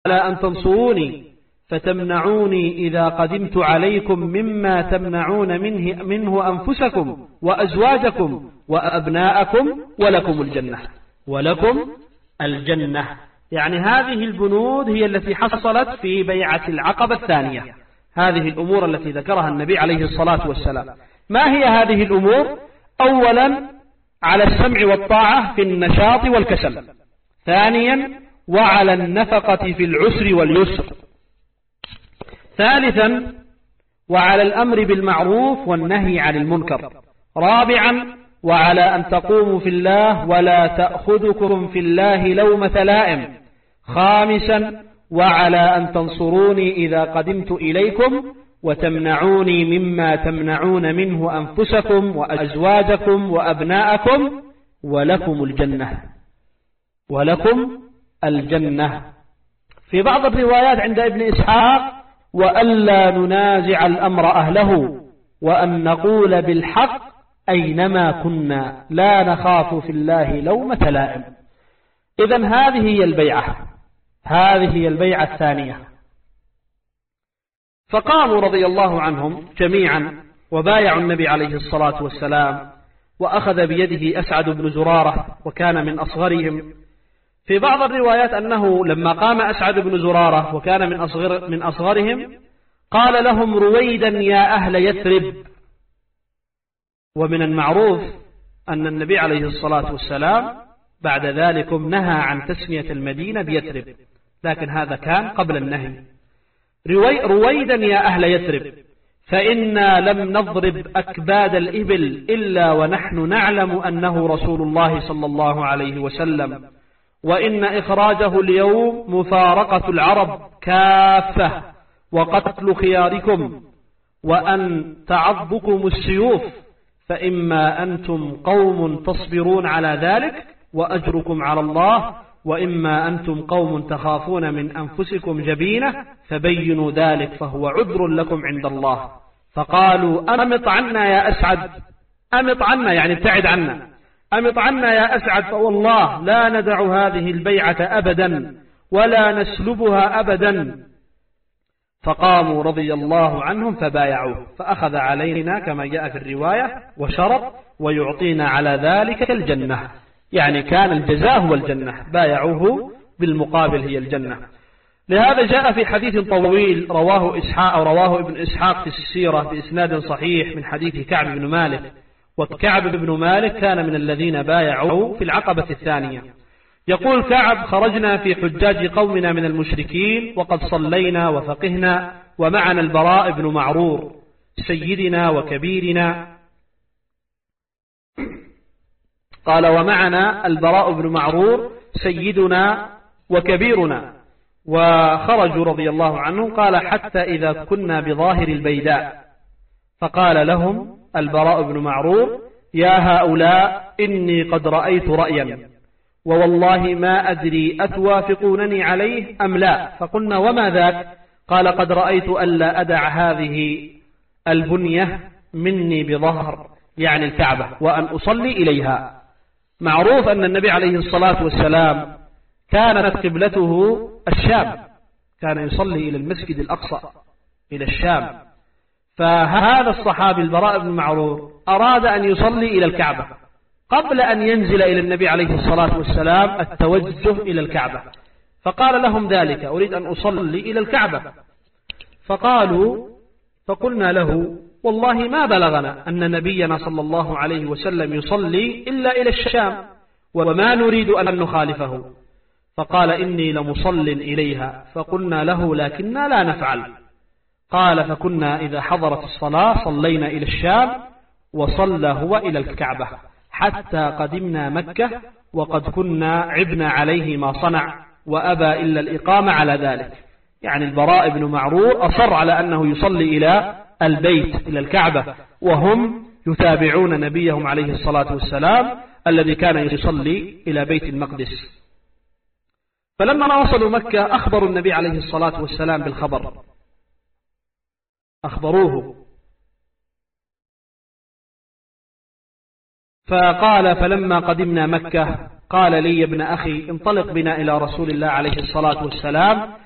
أن تنصروني فتمنعوني إذا قدمت عليكم مما تمنعون منه أنفسكم وأزواجكم وأبناءكم ولكم الجنة. ولكم الجنة، يعني هذه البنود هي التي حصلت في بيعة العقبة الثانية، هذه الأمور التي ذكرها النبي عليه الصلاة والسلام. ما هي هذه الأمور؟ أولا على السمع والطاعة في النشاط والكسل. ثانيا وعلى النفقة في العسر واليسر. ثالثا وعلى الأمر بالمعروف والنهي عن المنكر. رابعا وعلى أن تقوموا في الله ولا تأخذكم في الله لومة لائم. خامسا وعلى أن تنصروني إذا قدمت إليكم وتمنعوني مما تمنعون منه أنفسكم وأزواجكم وأبناءكم ولكم الجنة. ولكم الجنة. في بعض الروايات عند ابن إسحاق وألا ننازع الأمر أهله وأن نقول بالحق أينما كنا لا نخاف في الله لومة لائم. إذن هذه هي البيعة، هذه هي البيعة الثانية. فقاموا رضي الله عنهم جميعا وبايعوا النبي عليه الصلاة والسلام، وأخذ بيده أسعد بن زرارة وكان من أصغرهم. في بعض الروايات أنه لما قام أسعد بن زرارة وكان من أصغرهم قال لهم رويدا يا أهل يثرب. ومن المعروف أن النبي عليه الصلاة والسلام بعد ذلك نهى عن تسمية المدينة بيثرب، لكن هذا كان قبل النهي. رويدا يا أهل يثرب فإنا لم نضرب أكباد الإبل إلا ونحن نعلم أنه رسول الله صلى الله عليه وسلم، وإن إخراجه اليوم مفارقة العرب كافة وقتل خياركم وأن تعضكم السيوف، فإما أنتم قوم تصبرون على ذلك وأجركم على الله، وإما أنتم قوم تخافون من أنفسكم جبينة فبينوا ذلك فهو عذر لكم عند الله. فقالوا أمط عنا يا أسعد، أمط عنا يعني ابتعد عنا، أمط عنا يا أسعد فوالله لا ندع هذه البيعة أبدا ولا نسلبها أبدا. فقاموا رضي الله عنهم فبايعوه، فأخذ علينا كما جاء في الرواية وشرط ويعطينا على ذلك الجنة، يعني كان الجزاء هو الجنة، بايعوه بالمقابل هي الجنة. لهذا جاء في حديث طويل رواه ابن إسحاق في السيرة بإسناد صحيح من حديث كعب بن مالك. وكعب بن مالك كان من الذين بايعوا في العقبة الثانية. يقول كعب خرجنا في حجاج قومنا من المشركين وقد صلينا وفقهنا ومعنا البراء بن معرور سيدنا وكبيرنا. قال ومعنا البراء بن معرور سيدنا وكبيرنا، وخرجوا رضي الله عنهم. قال حتى إذا كنا بظاهر البيداء فقال لهم البراء بن معرور يا هؤلاء إني قد رأيت رأيا ووالله ما أدري أتوافقونني عليه أم لا. فقلنا وما ذاك؟ قال قد رأيت ألا أدع هذه البنية مني بظهر يعني الكعبة وأن أصلي إليها. معروف أن النبي عليه الصلاة والسلام كانت قبلته الشام، كان يصلي إلى المسجد الأقصى إلى الشام. فهذا الصحابي البراء بن معرور أراد أن يصلي إلى الكعبة قبل أن ينزل إلى النبي عليه الصلاة والسلام التوجه إلى الكعبة، فقال لهم ذلك أريد أن أصلي إلى الكعبة. فقلنا له والله ما بلغنا أن نبينا صلى الله عليه وسلم يصلي إلا إلى الشام وما نريد أن نخالفه. فقال إني لمصل إليها. فقلنا له لكننا لا نفعل. قال فكنا إذا حضرت الصلاة صلينا إلى الشام وصلى هو إلى الكعبة حتى قدمنا مكة وقد كنا عبنا عليه ما صنع وأبى إلا الإقامة على ذلك. يعني البراء بن معرور أصر على أنه يصلي إلى البيت إلى الكعبة، وهم يتابعون نبيهم عليه الصلاة والسلام الذي كان يصلي إلى بيت المقدس. فلما وصلوا مكة أخبروا النبي عليه الصلاة والسلام بالخبر، أخبروه. فقال فلما قدمنا مكة قال لي يا ابن أخي انطلق بنا إلى رسول الله عليه الصلاة والسلام